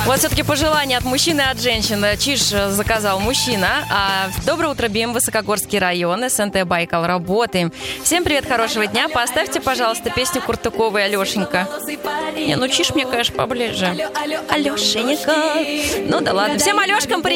Вот все-таки пожелание от мужчины и от женщины. Чиж заказал мужчина. Доброе утро, БИМ, Высокогорский район, СНТ Байкал. Работаем. Всем привет, хорошего дня. Поставьте, пожалуйста, песню Куртуковой «Алешенька». Не, ну Чиж мне, конечно, поближе. Алешенька. Ну да ладно. Всем Алешкам привет.